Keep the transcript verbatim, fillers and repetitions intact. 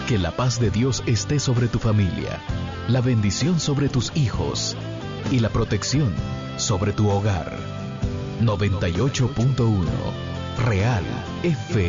Que la paz de Dios esté sobre tu familia, la bendición sobre tus hijos y la protección sobre tu hogar. noventa y ocho punto uno Real F